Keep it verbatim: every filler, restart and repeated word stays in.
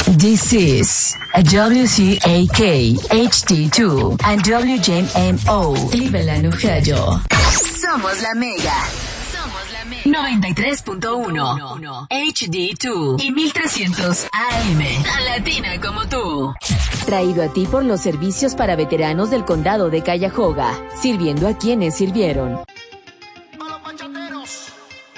This is a W C A K H D two and W J M O Cleveland, Ohio. Somos la Mega. Somos la Mega. noventa y tres punto uno H D dos y mil trescientos A M. Tan latina como tú. Traído a ti por los servicios para veteranos del condado de Cuyahoga, sirviendo a quienes sirvieron.